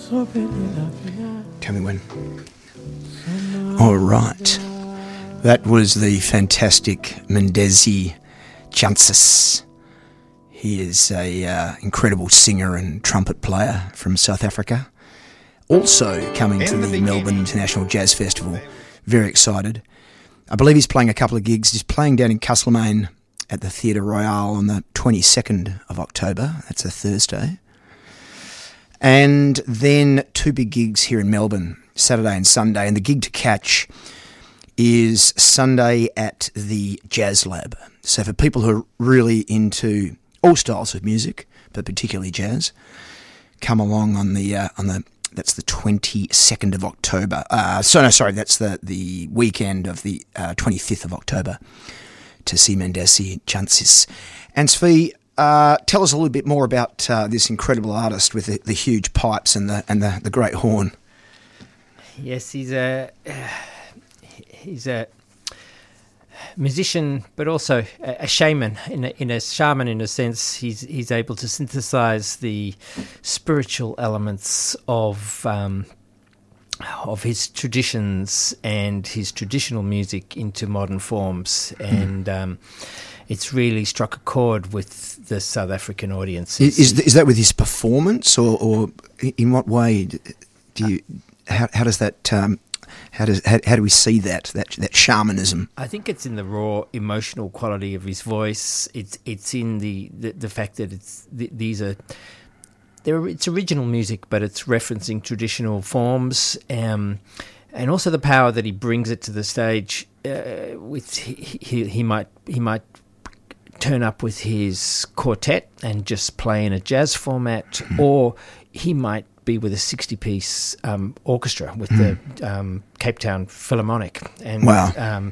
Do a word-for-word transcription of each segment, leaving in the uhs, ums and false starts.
Tell me when. All right. That was the fantastic Mendesi Chances. He is a uh, incredible singer and trumpet player from South Africa. Also coming to the Melbourne International Jazz Festival. Very excited. I believe he's playing a couple of gigs. He's playing down in Castlemaine at the Theatre Royale on the twenty-second of October. That's a Thursday. And then two big gigs here in Melbourne, Saturday and Sunday. And the gig to catch is Sunday at the Jazz Lab. So for people who are really into all styles of music, but particularly jazz, come along on the uh, on the that's the twenty-second of October. Uh, so no, sorry, that's the the weekend of the uh, twenty-fifth of October to see Mendesi Chances. And Svi, uh, tell us a little bit more about uh, this incredible artist with the, the huge pipes and the and the, the great horn. Yes, he's a uh, he's a musician, but also a, a shaman. In a, in a shaman, in a sense, he's he's able to synthesize the spiritual elements of um, of his traditions and his traditional music into modern forms, and um, it's really struck a chord with the South African audience. Is is, is that with his performance, or, or in what way do you? How, how does that? Um, how does how, how do we see that that that shamanism? I think it's in the raw emotional quality of his voice. It's it's in the the, the fact that it's th- these are. They're, it's original music, but it's referencing traditional forms, um, and also the power that he brings it to the stage. Uh, with he, he he might he might turn up with his quartet and just play in a jazz format, mm. or he might be with a sixty-piece um, orchestra with mm. the um, Cape Town Philharmonic, and wow. Um,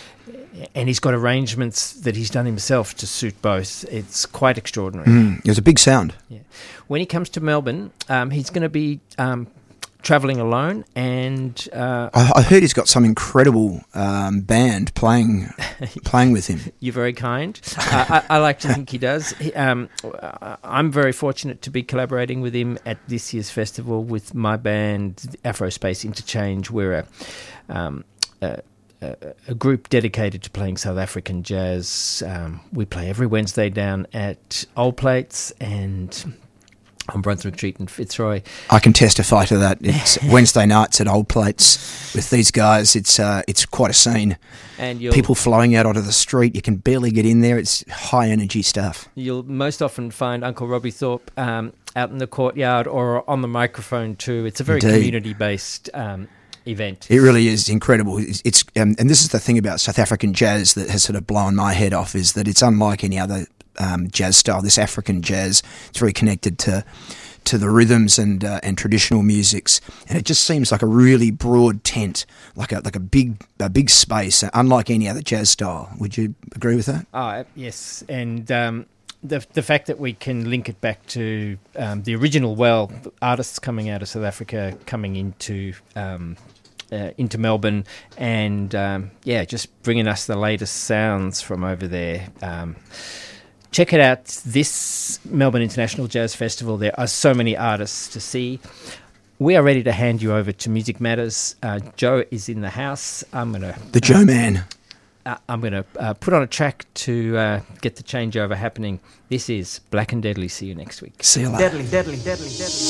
and he's got arrangements that he's done himself to suit both. It's quite extraordinary. Mm, it was a big sound. Yeah. When he comes to Melbourne, um, he's going to be um, travelling alone, and uh, I, I heard he's got some incredible um, band playing playing with him. You're very kind. uh, I, I like to think he does. He, um, I'm very fortunate to be collaborating with him at this year's festival with my band, Afrospace Interchange. We're a um, uh, a group dedicated to playing South African jazz. Um, we play every Wednesday down at Old Plates and on Brunswick Street in Fitzroy. I can testify to that. It's Wednesday nights at Old Plates with these guys. It's uh, it's quite a scene. And you'll, people flowing out onto the street. You can barely get in there. It's high energy stuff. You'll most often find Uncle Robbie Thorpe um, out in the courtyard or on the microphone too. It's a very Indeed. community-based um event. It really is incredible. It's, it's um, and this is the thing about South African jazz that has sort of blown my head off, is that it's unlike any other um, jazz style. This African jazz, it's very connected to to the rhythms and uh, and traditional musics, and it just seems like a really broad tent, like a like a big a big space, unlike any other jazz style. Would you agree with that? Oh yes, and um, the the fact that we can link it back to um, the original well artists coming out of South Africa coming into um, uh, into Melbourne, and um, yeah, just bringing us the latest sounds from over there. Um, check it out, this Melbourne International Jazz Festival. There are so many artists to see. We are ready to hand you over to Music Matters. Uh, Joe is in the house. I'm gonna the Joe Man. Uh, I'm going to uh, put on a track to uh, get the changeover happening. This is Black and Deadly. See you next week. See you later. Deadly, deadly, deadly, deadly.